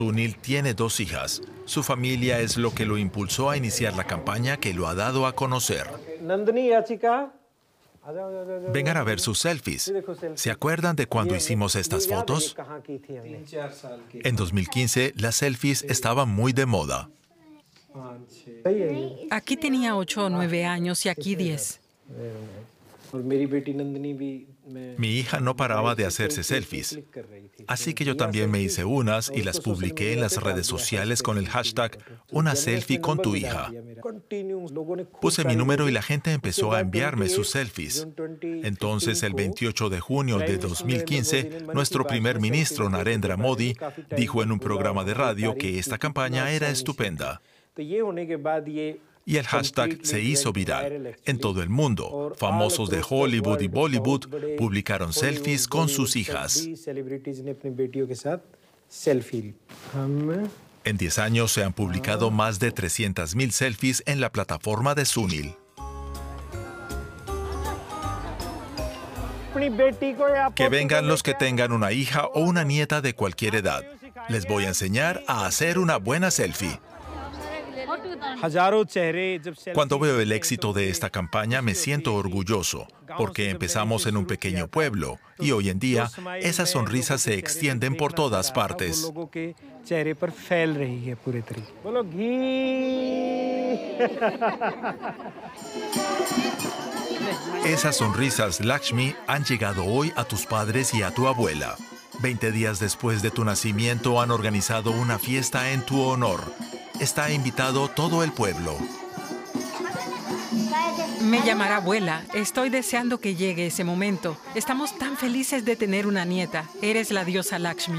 Sunil tiene 2 hijas. Su familia es lo que lo impulsó a iniciar la campaña que lo ha dado a conocer. Vengan a ver sus selfies. ¿Se acuerdan de cuando hicimos estas fotos? En 2015, las selfies estaban muy de moda. Aquí tenía 8 o 9 años y aquí 10. Mi hija no paraba de hacerse selfies, así que yo también me hice unas y las publiqué en las redes sociales con el hashtag Una selfie con tu hija. Puse mi número y la gente empezó a enviarme sus selfies. Entonces, el 28 de junio de 2015, nuestro primer ministro Narendra Modi dijo en un programa de radio que esta campaña era estupenda. Y el hashtag se hizo viral. En todo el mundo, famosos de Hollywood y Bollywood publicaron selfies con sus hijas. En 10 años se han publicado más de 300,000 selfies en la plataforma de Sunil. Que vengan los que tengan una hija o una nieta de cualquier edad. Les voy a enseñar a hacer una buena selfie. Cuando veo el éxito de esta campaña me siento orgulloso, porque empezamos en un pequeño pueblo y hoy en día esas sonrisas se extienden por todas partes. Esas sonrisas, Lakshmi, han llegado hoy a tus padres y a tu abuela. 20 días después de tu nacimiento han organizado una fiesta en tu honor. Está invitado todo el pueblo. Me llamará abuela. Estoy deseando que llegue ese momento. Estamos tan felices de tener una nieta. Eres la diosa Lakshmi.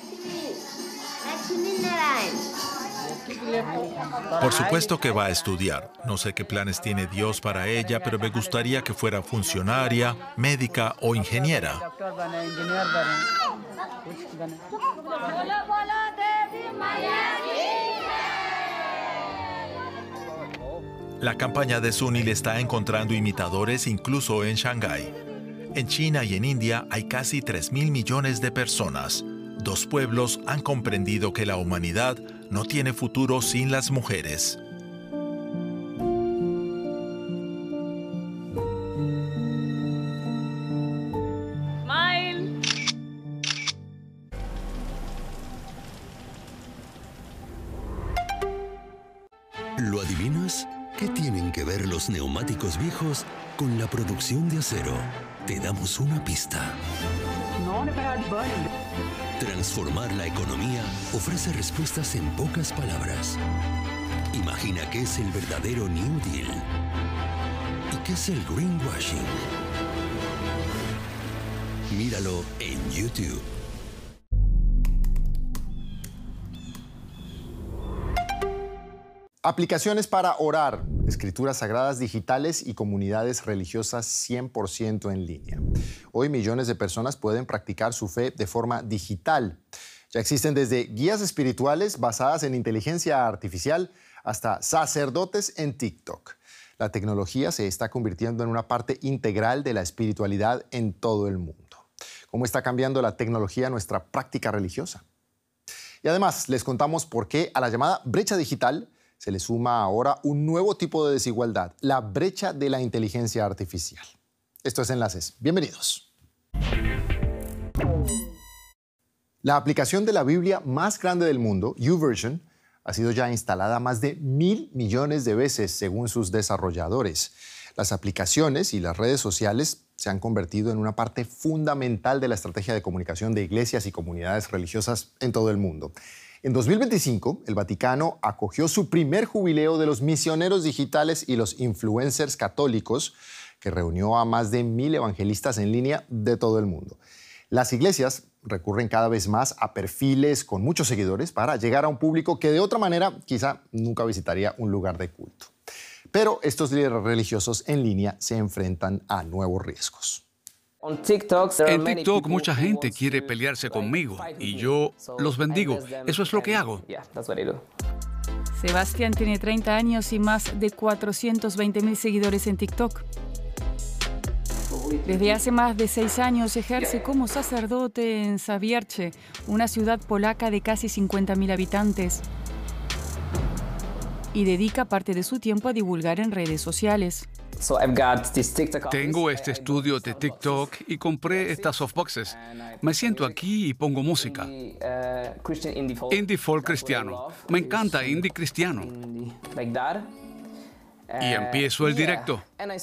Por supuesto que va a estudiar. No sé qué planes tiene Dios para ella, pero me gustaría que fuera funcionaria, médica o ingeniera. La campaña de Sunil está encontrando imitadores incluso en Shanghái. En China y en India hay casi 3.000 millones de personas. 2 pueblos han comprendido que la humanidad no tiene futuro sin las mujeres. ¿Lo adivinas? ¿Qué tienen que ver los neumáticos viejos con la producción de acero? Te damos una pista. Transformar la economía ofrece respuestas en pocas palabras. Imagina qué es el verdadero New Deal y qué es el greenwashing. Míralo en YouTube. Aplicaciones para orar, escrituras sagradas digitales y comunidades religiosas 100% en línea. Hoy millones de personas pueden practicar su fe de forma digital. Ya existen desde guías espirituales basadas en inteligencia artificial hasta sacerdotes en TikTok. La tecnología se está convirtiendo en una parte integral de la espiritualidad en todo el mundo. ¿Cómo está cambiando la tecnología nuestra práctica religiosa? Y además les contamos por qué a la llamada brecha digital se le suma ahora un nuevo tipo de desigualdad, la brecha de la inteligencia artificial. Esto es Enlaces. Bienvenidos. La aplicación de la Biblia más grande del mundo, YouVersion, ha sido ya instalada más de 1.000 millones de veces según sus desarrolladores. Las aplicaciones y las redes sociales se han convertido en una parte fundamental de la estrategia de comunicación de iglesias y comunidades religiosas en todo el mundo. En 2025, el Vaticano acogió su primer jubileo de los misioneros digitales y los influencers católicos, que reunió a más de 1.000 evangelistas en línea de todo el mundo. Las iglesias recurren cada vez más a perfiles con muchos seguidores para llegar a un público que de otra manera quizá nunca visitaría un lugar de culto. Pero estos líderes religiosos en línea se enfrentan a nuevos riesgos. En TikTok mucha gente quiere pelearse conmigo y yo los bendigo. Eso es lo que hago. Sebastián tiene 30 años y más de 420,000 seguidores en TikTok. Desde hace más de 6 años ejerce como sacerdote en Zawiercie, una ciudad polaca de casi 50.000 habitantes. Y dedica parte de su tiempo a divulgar en redes sociales. Tengo este estudio de TikTok y compré estas softboxes. Me siento aquí y pongo música. Indie folk cristiano. Me encanta indie cristiano. Y empiezo el directo.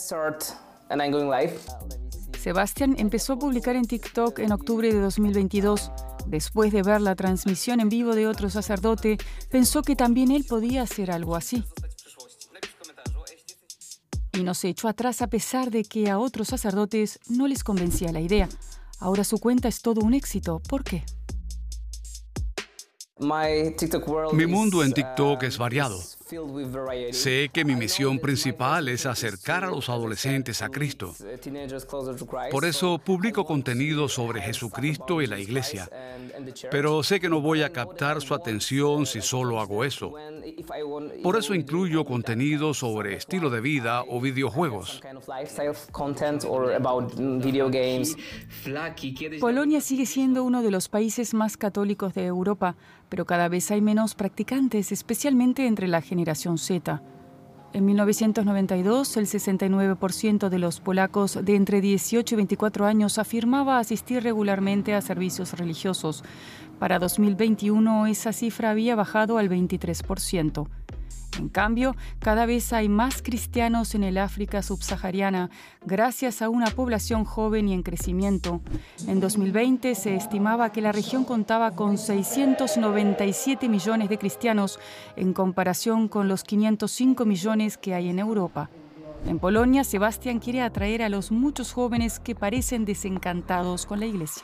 Sebastián empezó a publicar en TikTok en octubre de 2022. Después de ver la transmisión en vivo de otro sacerdote, pensó que también él podía hacer algo así. Y no se echó atrás a pesar de que a otros sacerdotes no les convencía la idea. Ahora su cuenta es todo un éxito. ¿Por qué? Mi mundo en TikTok es variado. Sé que mi misión principal es acercar a los adolescentes a Cristo. Por eso publico contenido sobre Jesucristo y la Iglesia. Pero sé que no voy a captar su atención si solo hago eso. Por eso incluyo contenido sobre estilo de vida o videojuegos. Polonia sigue siendo uno de los países más católicos de Europa, pero cada vez hay menos practicantes, especialmente entre la generación Z. En 1992, el 69% de los polacos de entre 18 y 24 años afirmaba asistir regularmente a servicios religiosos. Para 2021, esa cifra había bajado al 23%. En cambio, cada vez hay más cristianos en el África subsahariana, gracias a una población joven y en crecimiento. En 2020 se estimaba que la región contaba con 697 millones de cristianos, en comparación con los 505 millones que hay en Europa. En Polonia, Sebastián quiere atraer a los muchos jóvenes que parecen desencantados con la Iglesia.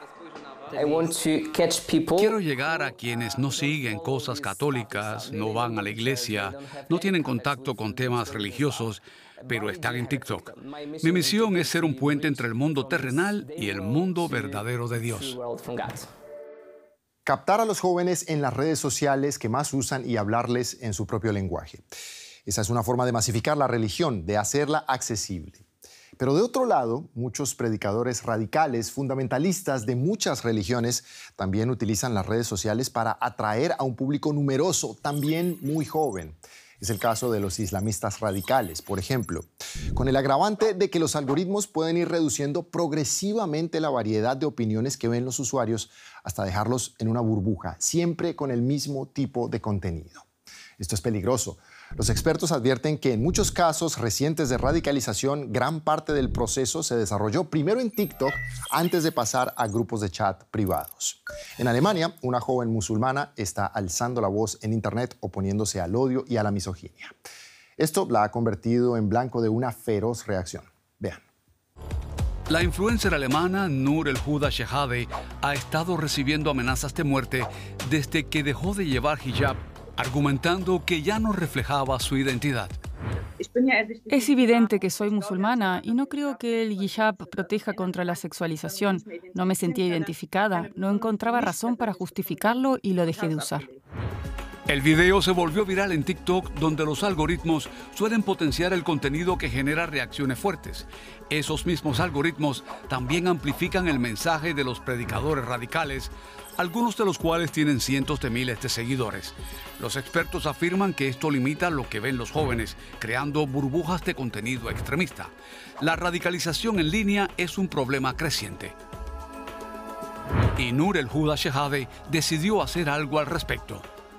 Quiero llegar a quienes no siguen cosas católicas, no van a la iglesia, no tienen contacto con temas religiosos, pero están en TikTok. Mi misión es ser un puente entre el mundo terrenal y el mundo verdadero de Dios. Captar a los jóvenes en las redes sociales que más usan y hablarles en su propio lenguaje. Esa es una forma de masificar la religión, de hacerla accesible. Pero de otro lado, muchos predicadores radicales, fundamentalistas de muchas religiones, también utilizan las redes sociales para atraer a un público numeroso, también muy joven. Es el caso de los islamistas radicales, por ejemplo, con el agravante de que los algoritmos pueden ir reduciendo progresivamente la variedad de opiniones que ven los usuarios hasta dejarlos en una burbuja, siempre con el mismo tipo de contenido. Esto es peligroso. Los expertos advierten que en muchos casos recientes de radicalización, gran parte del proceso se desarrolló primero en TikTok antes de pasar a grupos de chat privados. En Alemania, una joven musulmana está alzando la voz en Internet oponiéndose al odio y a la misoginia. Esto la ha convertido en blanco de una feroz reacción. Vean. La influencer alemana Nur el Huda Shehadeh ha estado recibiendo amenazas de muerte desde que dejó de llevar hijab, argumentando que ya no reflejaba su identidad. Es evidente que soy musulmana y no creo que el hijab proteja contra la sexualización. No me sentía identificada, no encontraba razón para justificarlo y lo dejé de usar. El video se volvió viral en TikTok, donde los algoritmos suelen potenciar el contenido que genera reacciones fuertes. Esos mismos algoritmos también amplifican el mensaje de los predicadores radicales, algunos de los cuales tienen cientos de miles de seguidores. Los expertos afirman que esto limita lo que ven los jóvenes, creando burbujas de contenido extremista. La radicalización en línea es un problema creciente. Y Nur el Huda Shehadeh decidió hacer algo al respecto.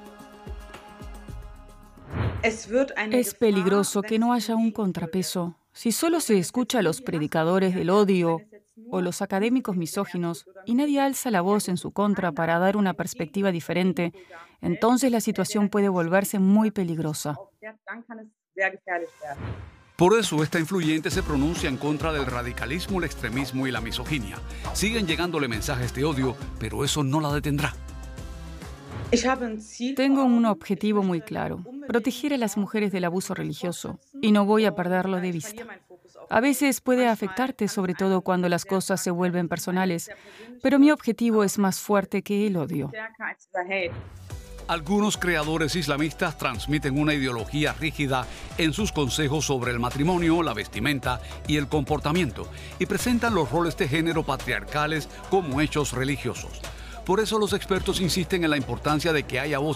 Es peligroso que no haya un contrapeso. Si solo se escucha a los predicadores del odio o los académicos misóginos y nadie alza la voz en su contra para dar una perspectiva diferente, entonces la situación puede volverse muy peligrosa. Por eso esta influyente se pronuncia en contra del radicalismo, el extremismo y la misoginia. Siguen llegándole mensajes de odio, pero eso no la detendrá. Tengo un objetivo muy claro: proteger a las mujeres del abuso religioso, y no voy a perderlo de vista. A veces puede afectarte, sobre todo cuando las cosas se vuelven personales, pero mi objetivo es más fuerte que el odio. Algunos creadores islamistas transmiten una ideología rígida en sus consejos sobre el matrimonio, la vestimenta y el comportamiento, y presentan los roles de género patriarcales como hechos religiosos. Por eso los expertos insisten en la importancia de que haya voces